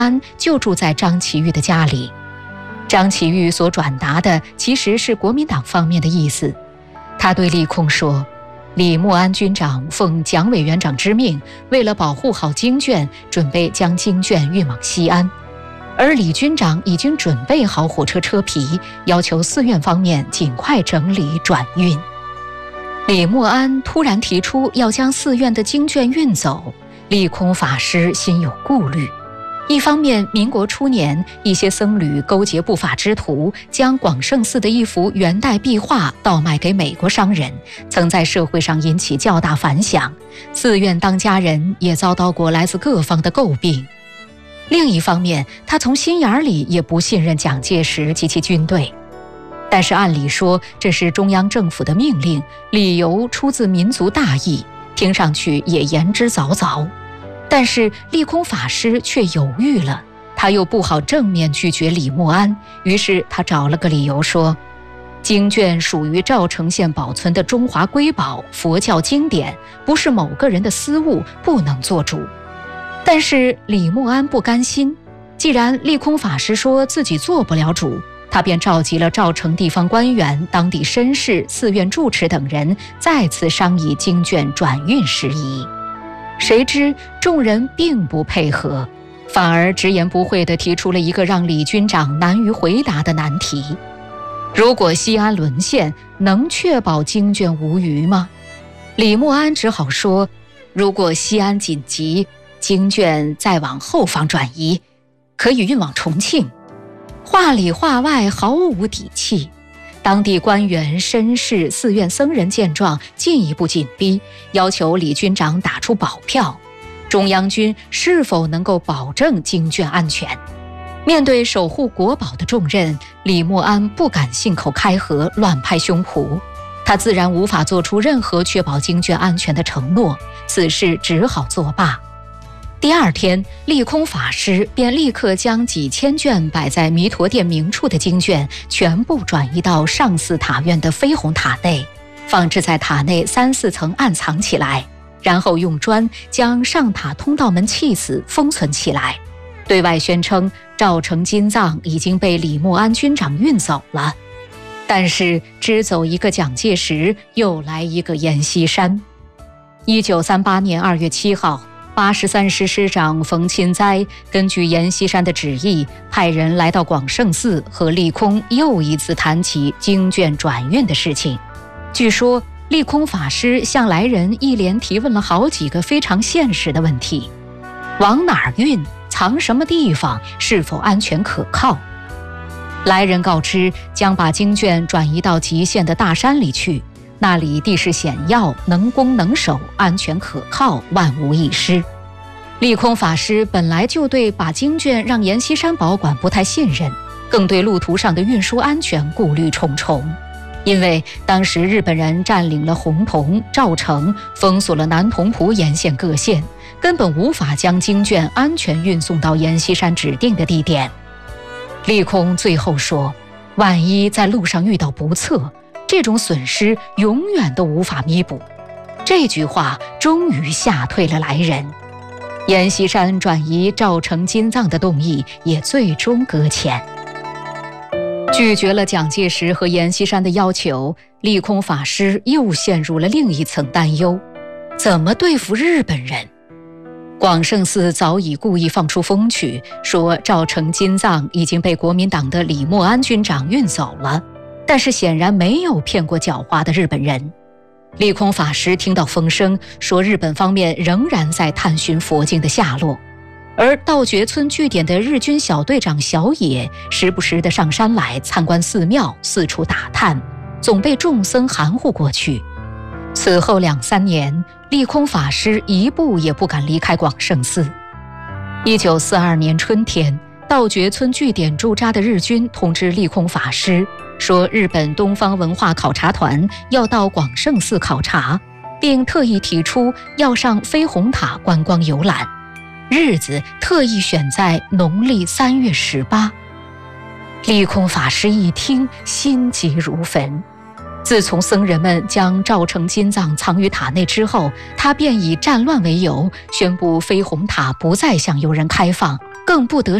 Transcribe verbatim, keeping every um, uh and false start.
安就住在张其钰的家里。张其钰所转达的其实是国民党方面的意思。他对李空说，李默安军长奉蒋委员长之命，为了保护好经卷，准备将经卷运往西安，而李军长已经准备好火车车皮，要求寺院方面尽快整理转运。李默安突然提出要将寺院的经卷运走，利空法师心有顾虑。一方面，民国初年，一些僧侣勾结不法之徒，将广胜寺的一幅元代壁画倒卖给美国商人，曾在社会上引起较大反响，寺院当家人也遭到过来自各方的诟病。另一方面，他从心眼里也不信任蒋介石及其军队。但是按理说，这是中央政府的命令，理由出自民族大义，听上去也言之凿凿。但是利空法师却犹豫了，他又不好正面拒绝李默安，于是他找了个理由说，经卷属于赵城县保存的中华瑰宝佛教经典，不是某个人的私物，不能做主。但是李默安不甘心，既然利空法师说自己做不了主，他便召集了赵城地方官员、当地绅士、寺院住持等人，再次商议经卷转运事宜。谁知众人并不配合，反而直言不讳地提出了一个让李军长难于回答的难题：如果西安沦陷，能确保经卷无虞吗？李默安只好说，如果西安紧急，经卷再往后方转移，可以运往重庆。话里话外毫无底气。当地官员、绅士、寺院僧人见状，进一步紧逼，要求李军长打出保票，中央军是否能够保证经卷安全。面对守护国宝的重任，李默安不敢信口开河，乱拍胸脯，他自然无法做出任何确保经卷安全的承诺，此事只好作罢。第二天，利空法师便立刻将几千卷摆在弥陀殿明处的经卷全部转移到上寺塔院的飞虹塔内，放置在塔内三四层暗藏起来，然后用砖将上塔通道门砌死封存起来，对外宣称赵城金藏已经被李默安军长运走了。但是支走一个蒋介石，又来一个阎锡山。一九三八年二月七号，八十三师师长冯钦哉根据阎锡山的旨意，派人来到广胜寺和利空又一次谈起经卷转运的事情。据说利空法师向来人一连提问了好几个非常现实的问题：往哪儿运？藏什么地方？是否安全可靠？来人告知，将把经卷转移到极限的大山里去，那里地势险要，能攻能守，安全可靠，万无一失。利空法师本来就对把经卷让阎锡山保管不太信任，更对路途上的运输安全顾虑重重。因为当时日本人占领了洪洞、赵城，封锁了南同蒲沿线各县，根本无法将经卷安全运送到阎锡山指定的地点。利空最后说，万一在路上遇到不测，这种损失永远都无法弥补。这句话终于吓退了来人，阎锡山转移赵城金藏的动议也最终搁浅。拒绝了蒋介石和阎锡山的要求，利空法师又陷入了另一层担忧：怎么对付日本人？广胜寺早已故意放出风曲，说赵城金藏已经被国民党的李默安军长运走了，但是显然没有骗过狡猾的日本人。利空法师听到风声，说日本方面仍然在探寻佛经的下落，而道觉村据点的日军小队长小野时不时地上山来参观寺庙，四处打探，总被众僧含糊过去。此后两三年，利空法师一步也不敢离开广胜寺。一九四二年春天，道觉村据点驻扎的日军通知利空法师，说日本东方文化考察团要到广胜寺考察，并特意提出要上飞虹塔观光游览，日子特意选在农历三月十八。利空法师一听，心急如焚。自从僧人们将赵城金藏藏于塔内之后，他便以战乱为由，宣布飞虹塔不再向游人开放， 更不得